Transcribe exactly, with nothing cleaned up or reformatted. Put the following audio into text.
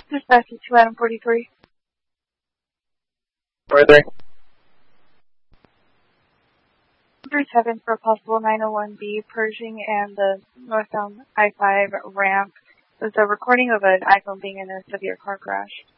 Dispatch to two Adam forty-three. forty-three. three seven for a possible nine oh one B Pershing and the northbound I five ramp. There's a recording of an iPhone being in a severe car crash.